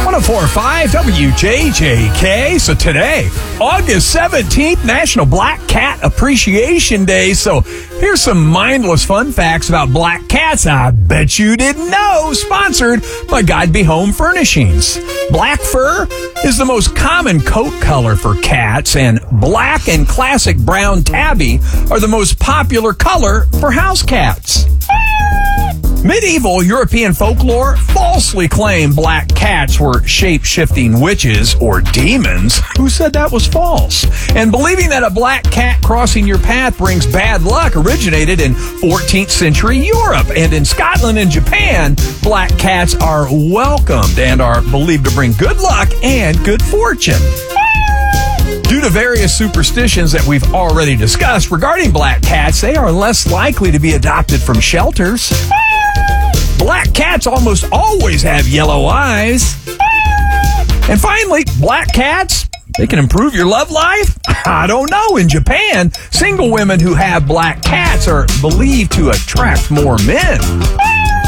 104.5 WJJK. So today, August 17th, National Black Cat Appreciation Day. So here's some mindless fun facts about black cats I bet you didn't know. Sponsored by Guide Be Home Furnishings. Black fur is the most common coat color for cats, and black and classic brown tabby are the most popular color for house cats. Medieval European folklore falsely claimed black cats were shape-shifting witches or demons. Who said that was false? And believing that a black cat crossing your path brings bad luck originated in 14th century Europe. And in Scotland and Japan, black cats are welcomed and are believed to bring good luck and good fortune. Due to various superstitions that we've already discussed regarding black cats, they are less likely to be adopted from shelters. Black cats almost always have yellow eyes. And finally, black cats, they can improve your love life? I don't know. In Japan, single women who have black cats are believed to attract more men.